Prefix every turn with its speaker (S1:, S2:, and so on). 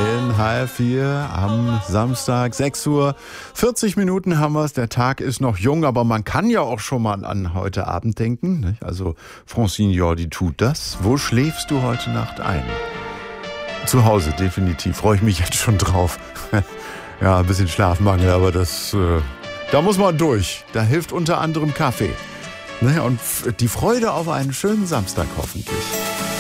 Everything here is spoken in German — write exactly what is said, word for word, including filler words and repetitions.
S1: In halb vier am Samstag, sechs Uhr vierzig Minuten haben wir es. Der Tag ist noch jung, aber man kann ja auch schon mal an heute Abend denken. Nicht? Also Francine Jordi tut das. Wo schläfst du heute Nacht ein? Zu Hause, definitiv. Freue ich mich jetzt schon drauf. Ja, ein bisschen Schlafmangel, aber das, äh, da muss man durch. Da hilft unter anderem Kaffee. Ne? Und die Freude auf einen schönen Samstag hoffentlich.